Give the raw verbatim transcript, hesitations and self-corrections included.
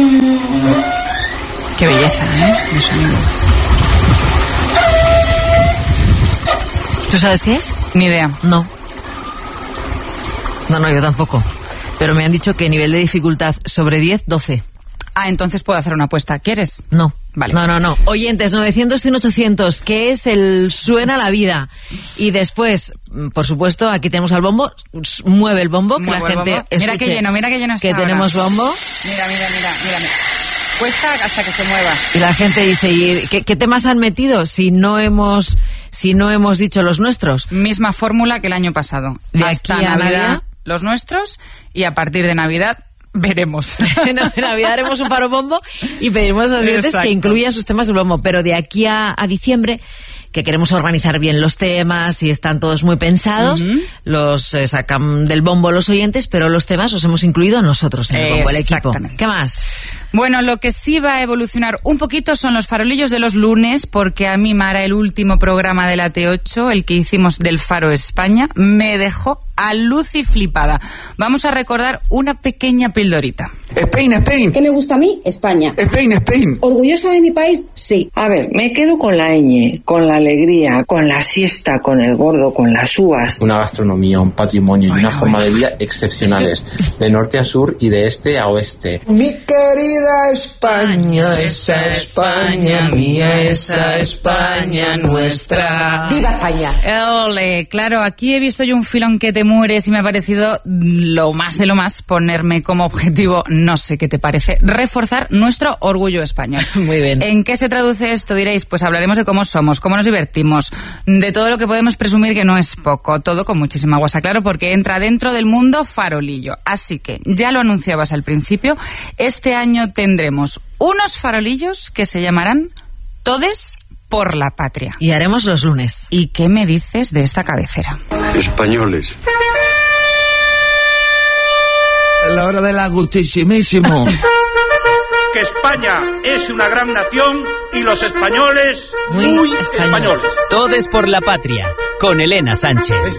Qué belleza, ¿eh? De sonido. ¿Tú sabes qué es? Ni idea. No. No, no, yo tampoco. Pero me han dicho que nivel de dificultad sobre diez, doce. Ah, entonces puedo hacer una apuesta. ¿Quieres? No. Vale. No, no, no. Oyentes, novecientos, cien, ochocientos, ¿qué es el Suena la Vida? Y después, por supuesto, aquí tenemos al bombo. Mueve el bombo, que Muevo la el gente bombo. escuche. Mira que lleno, mira que lleno está Que ahora. tenemos bombo. Mira, mira, mira, mira, mira. Cuesta hasta que se mueva. Y la gente dice, ¿y qué, qué temas han metido si no hemos si no hemos dicho los nuestros? Misma fórmula que el año pasado. De Hasta aquí a Navidad, Navidad, los nuestros, y a partir de Navidad veremos. En Navidad haremos un faro bombo y pediremos a los oyentes Exacto. que incluyan sus temas del bombo. Pero de aquí a, a diciembre, que queremos organizar bien los temas y están todos muy pensados, uh-huh. los eh, sacan del bombo los oyentes, pero los temas los hemos incluido nosotros en el bombo, el equipo. ¿Qué más? Bueno, lo que sí va a evolucionar un poquito son los farolillos de los lunes, porque a mí, Mara, el último programa de la T ocho, el que hicimos del Faro España, me dejó a luz y flipada. Vamos a recordar una pequeña pildorita. Spain, Spain. ¿Qué me gusta a mí? España. Spain, Spain. ¿Orgullosa de mi país? Sí. A ver, me quedo con la ñ, con la alegría, con la siesta, con el gordo, con las uvas. Una gastronomía, un patrimonio bueno, y una forma bueno. de vida excepcionales, de norte a sur y de este a oeste. Mi querida España, esa España mía, esa España nuestra. ¡Viva España! Ole, claro, aquí he visto yo un filón que te mueres y me ha parecido lo más de lo más ponerme como objetivo, no sé qué te parece, reforzar nuestro orgullo español. Muy bien. ¿En qué se traduce esto? Diréis, pues hablaremos de cómo somos, cómo nos divertimos, de todo lo que podemos presumir que no es poco, todo con muchísima guasa, claro, porque entra dentro del mundo farolillo. Así que, ya lo anunciabas al principio, este año tendremos unos farolillos que se llamarán Todes por la Patria. Y haremos los lunes. ¿Y qué me dices de esta cabecera? Españoles. A la hora del agustísimísimo. Que España es una gran nación y los españoles muy, muy españoles. Todes por la Patria, con Elena Sánchez.